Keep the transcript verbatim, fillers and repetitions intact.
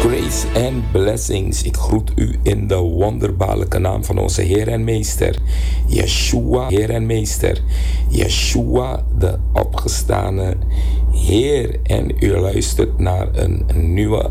Grace and blessings. Ik groet u in de wonderbaarlijke naam van onze Heer en Meester, Yeshua, Heer en Meester, Yeshua, de opgestane Heer. En u luistert naar een nieuwe